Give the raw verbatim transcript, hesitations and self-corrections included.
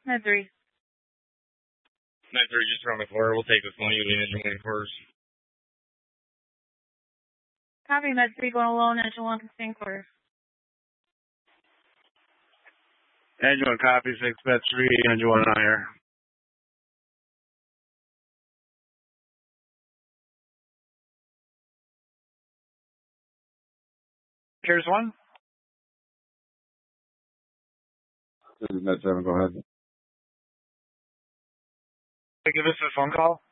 Med three. Med three, just around the corner. We'll take this one. You'll be engine one quarters. Copy, Med three going alone, engine one, sustained quarters. Engine one, copy, six, Med three, engine one, higher. Here's one. This is Med seven, go ahead. Give us a phone call.